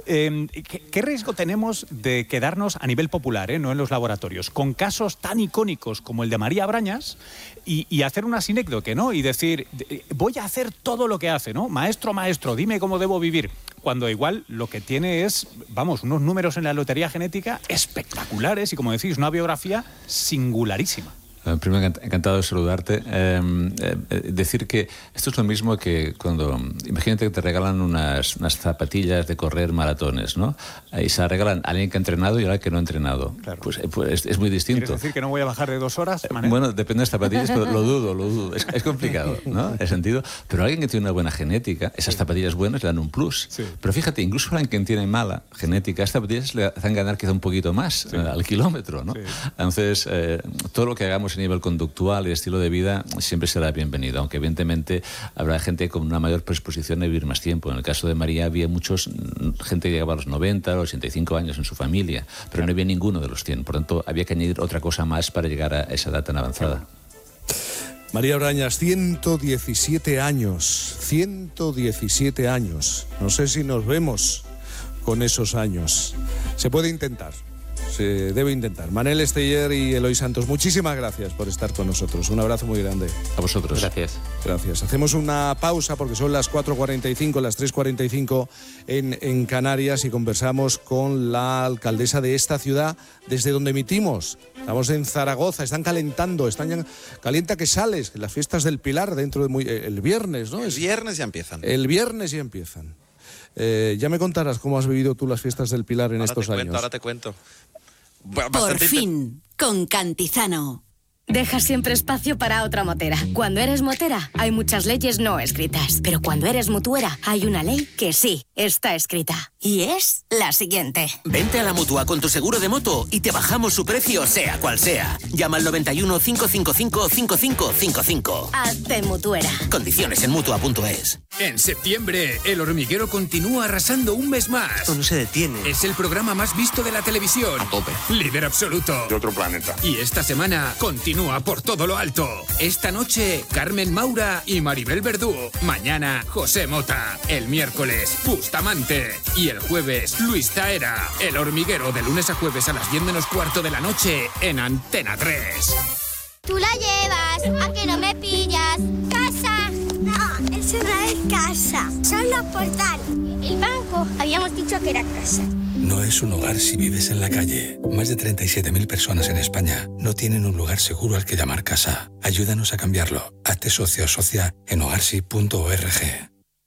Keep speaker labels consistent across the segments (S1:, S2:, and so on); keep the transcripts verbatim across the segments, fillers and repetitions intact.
S1: Eh, ¿qué, ¿Qué riesgo tenemos de quedarnos a nivel popular, eh, no en los laboratorios, con casos tan icónicos como el de María Brañas y, y hacer una sinécdoque, ¿no? Y decir, voy a hacer todo lo que hace, ¿no? Maestro, maestro, dime cómo debo vivir. Cuando igual lo que tiene es, vamos, unos números en la lotería genética espectaculares y, como decís, una biografía singularísima.
S2: Primero, encantado de saludarte. Eh, eh, decir que esto es lo mismo que cuando, imagínate que te regalan unas, unas zapatillas de correr maratones, ¿no? Y se las regalan a alguien que ha entrenado y a alguien que no ha entrenado. Claro. Pues, pues es, es muy distinto.
S1: ¿Quieres decir que no voy a bajar de dos horas?
S2: Eh, bueno, depende de las zapatillas, pero lo dudo, lo dudo. Es, es complicado, ¿no? En sentido. Pero alguien que tiene una buena genética, esas zapatillas buenas le dan un plus. Sí. Pero fíjate, incluso a alguien que tiene mala genética, estas zapatillas le hacen ganar quizá un poquito más, sí, eh, al kilómetro, ¿no? Sí. Entonces, eh, todo lo que hagamos a nivel conductual y estilo de vida siempre será bienvenido, aunque evidentemente habrá gente con una mayor predisposición a vivir más tiempo. En el caso de María había muchos, gente que llegaba a los noventa, a los ochenta y cinco años en su familia, pero no había ninguno de los cien, por tanto había que añadir otra cosa más para llegar a esa edad tan avanzada.
S3: María Brañas, ciento diecisiete años, ciento diecisiete años, no sé si nos vemos con esos años, se puede intentar. Se debe intentar. Manel Esteller y Eloy Santos, muchísimas gracias por estar con nosotros. Un abrazo muy grande.
S2: A vosotros.
S4: Gracias.
S3: Gracias. Hacemos una pausa porque son las cuatro cuarenta y cinco, las tres cuarenta y cinco en, en Canarias y conversamos con la alcaldesa de esta ciudad desde donde emitimos. Estamos en Zaragoza, están calentando, están ya, calienta que sales, las fiestas del Pilar dentro de muy, el viernes, ¿no?
S5: El
S3: es,
S5: viernes ya empiezan.
S3: El viernes ya empiezan. Eh, ya me contarás cómo has vivido tú las fiestas del Pilar en
S5: ahora
S3: estos
S5: te cuento,
S3: años.
S5: Ahora te cuento.
S6: Por fin, con Cantizano. Deja siempre espacio para otra motera. Cuando eres motera, hay muchas leyes no escritas. Pero cuando eres mutuera, hay una ley que sí está escrita. Y es la siguiente.
S7: Vente a la Mutua con tu seguro de moto y te bajamos su precio, sea cual sea. Llama al noventa y uno, cinco cinco cinco, cinco cinco cinco cinco.
S6: Hazte mutuera.
S7: Condiciones en mutua punto es.
S8: En septiembre, El Hormiguero continúa arrasando un mes más.
S9: Esto no se detiene.
S8: Es el programa más visto de la televisión.
S9: A tope.
S8: Líder absoluto.
S9: De otro planeta.
S8: Y esta semana continúa por todo lo alto. Esta noche, Carmen Maura y Maribel Verdú. Mañana, José Mota. El miércoles, Bustamante. Y el jueves, Luis Taera. El Hormiguero, de lunes a jueves a las diez menos cuarto de la noche en Antena tres.
S10: Tú la llevas, a que no me pillas. ¡Casa! No, eso no es casa. Son los portales. El banco, habíamos dicho que era casa.
S11: No es un hogar si vives en la calle. Más de treinta y siete mil personas en España no tienen un lugar seguro al que llamar casa. Ayúdanos a cambiarlo. Hazte socio o socia en hogarsi punto org.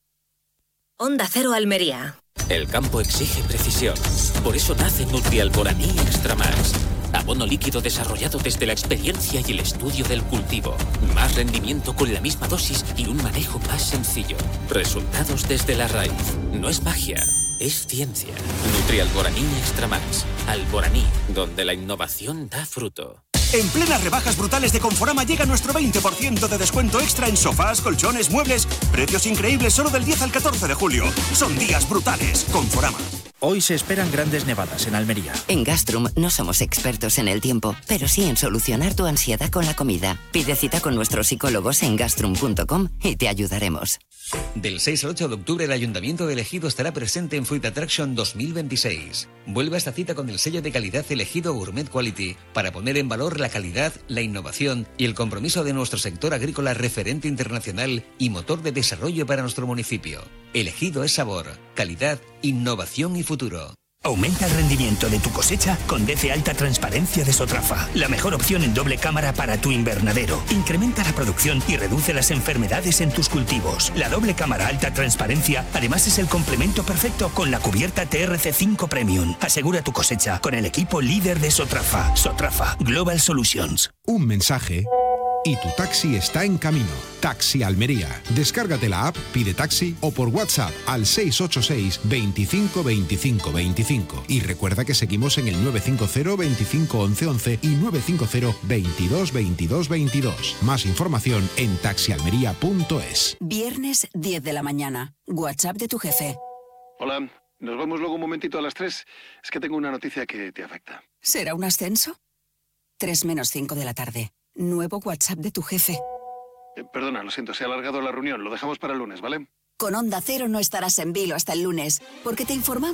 S12: Onda Cero Almería.
S13: El campo exige precisión. Por eso nace Nutrialboraní Extra Más. Abono líquido desarrollado desde la experiencia y el estudio del cultivo. Más rendimiento con la misma dosis y un manejo más sencillo. Resultados desde la raíz. No es magia, es ciencia. Nutrialboraní Extra Más. Alboraní, donde la innovación da fruto.
S14: En plenas rebajas brutales de Conforama llega nuestro veinte por ciento de descuento extra en sofás, colchones, muebles. Precios increíbles solo del diez al catorce de julio. Son días brutales. Conforama.
S15: Hoy se esperan grandes nevadas en Almería.
S16: En Gastrum no somos expertos en el tiempo, pero sí en solucionar tu ansiedad con la comida. Pide cita con nuestros psicólogos en gastrum punto com y te ayudaremos.
S17: Del seis al ocho de octubre el Ayuntamiento de Ejido estará presente en Fruit Attraction dos mil veintiséis. Vuelve a esta cita con el sello de calidad elegido Gourmet Quality para poner en valor la calidad, la innovación y el compromiso de nuestro sector agrícola referente internacional y motor de desarrollo para nuestro municipio. Elegido es sabor, calidad, innovación y futuro.
S18: Aumenta el rendimiento de tu cosecha con D C Alta Transparencia de Sotrafa, la mejor opción en doble cámara para tu invernadero. Incrementa la producción y reduce las enfermedades en tus cultivos. La doble cámara Alta Transparencia además es el complemento perfecto con la cubierta T R C cinco Premium. Asegura tu cosecha con el equipo líder de Sotrafa. Sotrafa Global Solutions.
S19: Un mensaje y tu taxi está en camino. Taxi Almería. Descárgate la app, pide taxi o por WhatsApp al seis ocho seis, veinticinco, veinticinco, veinticinco. Y recuerda que seguimos en el nueve cinco cero, veinticinco, once, once y nueve cinco cero, veintidós, veintidós, veintidós. Más información en taxi almería punto es.
S6: Viernes diez de la mañana. WhatsApp de tu jefe.
S20: Hola, nos vemos luego un momentito a las tres. Es que tengo una noticia que te afecta.
S6: ¿Será un ascenso? tres menos cinco de la tarde. Nuevo WhatsApp de tu jefe.
S20: Eh, perdona, lo siento, se ha alargado la reunión. Lo dejamos para el lunes, ¿vale?
S6: Con Onda Cero no estarás en vilo hasta el lunes, porque te informamos